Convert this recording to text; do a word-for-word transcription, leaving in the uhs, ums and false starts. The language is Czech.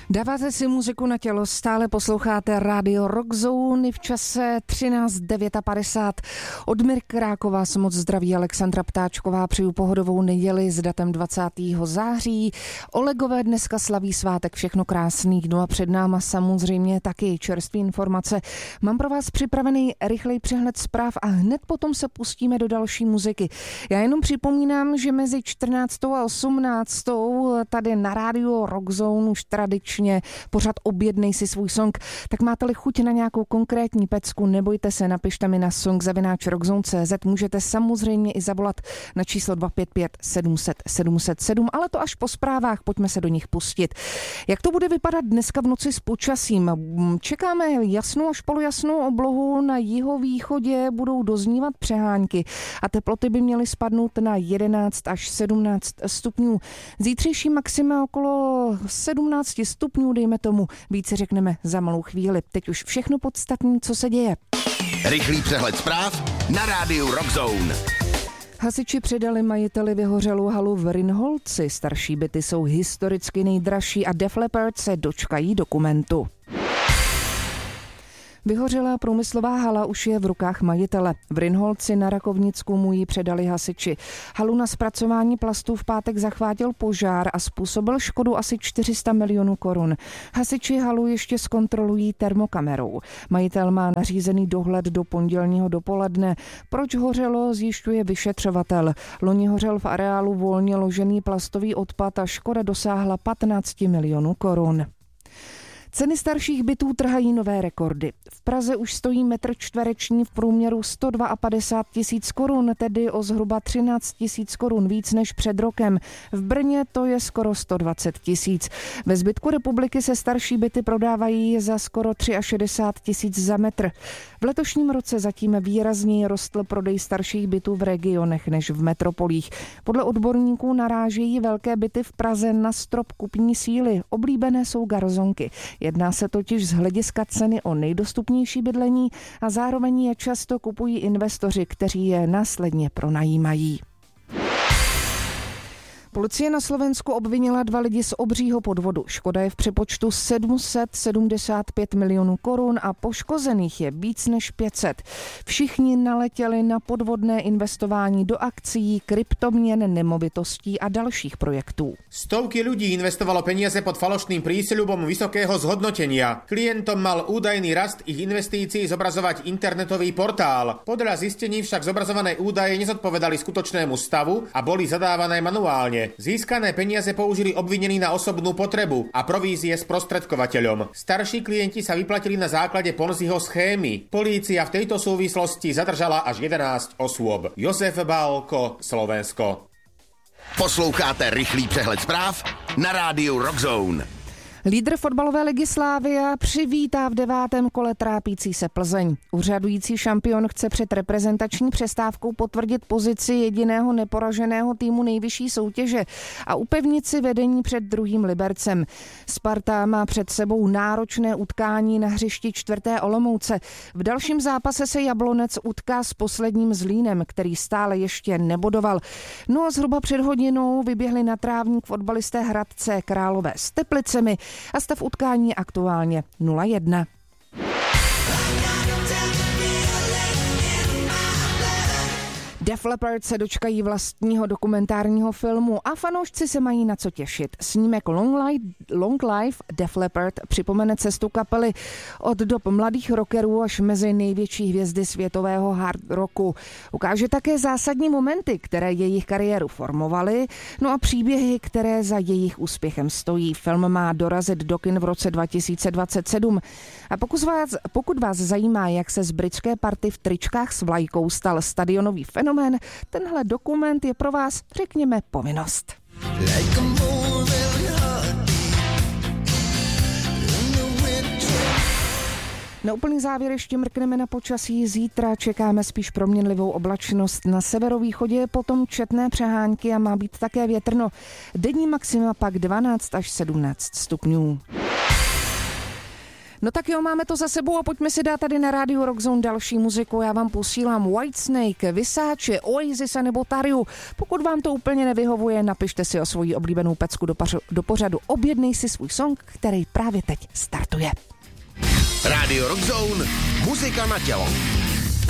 Dáváte si muziku na tělo, stále posloucháte rádio Rock Zone v čase třináct padesát devět. Od Mirky Ráková se moc zdraví Alexandra Ptáčková, přeju pohodovou neděli s datem dvacátého září. Olegové dneska slaví svátek, všechno krásný, no a před náma samozřejmě taky čerstvé informace. Mám pro vás připravený rychlej přehled zpráv a hned potom se pustíme do další muziky. Já jenom připomínám, že mezi čtrnáctou a osmnáctou tady na rádiu Rock Zone už tradičně pořád objednej si svůj song, tak máte-li chuť na nějakou konkrétní pecku, nebojte se, napište mi na song zavináč rockzone tečka cé zet, můžete samozřejmě i zavolat na číslo dva pět pět sedm set sedm set sedm, ale to až po zprávách, pojďme se do nich pustit. Jak to bude vypadat dneska v noci s počasím? Čekáme jasnou až polojasnou oblohu, na jihovýchodě budou doznívat přehánky a teploty by měly spadnout na jedenáct až sedmnáct stupňů. Zítřejší maxima okolo sedmnáct stupňů, dejme tomu, více řekneme za malou chvíli. Teď už všechno podstatné, co se děje. Rychlý přehled zpráv na rádiu Rock Zone. Hasiči předali majiteli vyhořelou halu v Rynholci. Starší byty jsou historicky nejdražší a Def Leppard se dočkají dokumentu. Vyhořelá průmyslová hala už je v rukách majitele. V Rynholci na Rakovnicku mu ji předali hasiči. Halu na zpracování plastů v pátek zachvátil požár a způsobil škodu asi čtyři sta milionů korun. Hasiči halu ještě zkontrolují termokamerou. Majitel má nařízený dohled do pondělního dopoledne. Proč hořelo, zjišťuje vyšetřovatel. Loni hořel v areálu volně ložený plastový odpad a škoda dosáhla patnáct milionů korun. Ceny starších bytů trhají nové rekordy. V Praze už stojí metr čtvereční v průměru sto padesát dva tisíc korun, tedy o zhruba třináct tisíc korun víc než před rokem. V Brně to je skoro sto dvacet tisíc. Ve zbytku republiky se starší byty prodávají za skoro šedesát tři tisíc za metr. V letošním roce zatím výrazněji rostl prodej starších bytů v regionech než v metropolích. Podle odborníků narážejí velké byty v Praze na strop kupní síly. Oblíbené jsou garzonky. Jedná se totiž z hlediska ceny o nejdostupnější bydlení a zároveň je často kupují investoři, kteří je následně pronajímají. Policie na Slovensku obvinila dva lidi z obřího podvodu. Škoda je v přepočtu sedm set sedmdesát pět milionů korun a poškozených je víc než pět set. Všichni naletěli na podvodné investování do akcií, kryptoměn, nemovitostí a dalších projektů. Stovky ľudí investovalo peniaze pod falošným prísľubom vysokého zhodnotenia. Klientom mal údajný rast ich investícií zobrazovať internetový portál. Podľa zistení však zobrazované údaje nezodpovedali skutočnému stavu a boli zadávané manuálne. Získané peniaze použili obvinení na osobnú potrebu a provízie sprostredkovateľom. Starší klienti sa vyplatili na základe Ponziho schémy. Polícia v tejto súvislosti zadržala až jedenásť osôb. Jozef Bálko, Slovensko. Posloucháte rychlý přehled zpráv na rádiu Rock Zone. Lídr fotbalové ligy Slavia přivítá v devátém kole trápící se Plzeň. Úřadující šampion chce před reprezentační přestávkou potvrdit pozici jediného neporaženého týmu nejvyšší soutěže a upevnit si vedení před druhým Libercem. Sparta má před sebou náročné utkání na hřišti čtvrté Olomouce. V dalším zápase se Jablonec utká s posledním Zlínem, který stále ještě nebodoval. No a zhruba před hodinou vyběhli na trávník fotbalisté Hradce Králové s Teplicemi a stav utkání aktuálně nula jedna. Def Leppard se dočkají vlastního dokumentárního filmu a fanoušci se mají na co těšit. Snímek Long Life, Long Life Def Leppard připomene cestu kapely od dob mladých rockerů až mezi největší hvězdy světového hard rocku. Ukáže také zásadní momenty, které jejich kariéru formovaly, no a příběhy, které za jejich úspěchem stojí. Film má dorazit do kin v roce dva tisíce dvacet sedm. A pokud vás, pokud vás zajímá, jak se z britské party v tričkách s vlajkou stal stadionový fenomén, tenhle dokument je pro vás, řekněme, povinnost. Na úplný závěr ještě mrkneme na počasí. Zítra čekáme spíš proměnlivou oblačnost na severovýchodě, potom četné přehánky a má být také větrno. Denní maxima pak dvanáct až sedmnáct stupňů. No tak jo, máme to za sebou a pojďme si dát tady na rádiu Rockzone další muziku. Já vám posílám Whitesnake, Versace, Oasis a nebo Tariu. Pokud vám to úplně nevyhovuje, napište si o svoji oblíbenou pecku do, pařu, do pořadu. Objednej si svůj song, který právě teď startuje. Rádio Rockzone, muzika na tělo.